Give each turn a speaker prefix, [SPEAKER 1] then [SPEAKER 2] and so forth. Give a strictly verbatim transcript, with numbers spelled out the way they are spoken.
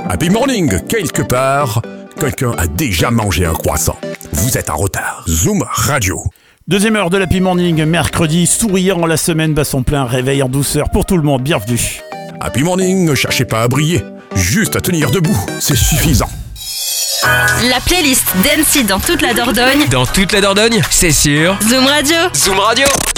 [SPEAKER 1] Happy morning, quelque part, quelqu'un a déjà mangé un croissant. Vous êtes en retard. Zoom Radio.
[SPEAKER 2] Deuxième heure de l'Happy Morning, mercredi, souriant, la semaine bat son plein, réveil en douceur pour tout le monde, bienvenue.
[SPEAKER 1] Happy morning, ne cherchez pas à briller, juste à tenir debout, c'est suffisant.
[SPEAKER 3] La playlist Dancey dans toute la Dordogne.
[SPEAKER 4] Dans toute la Dordogne, c'est sûr.
[SPEAKER 3] Zoom Radio.
[SPEAKER 4] Zoom Radio.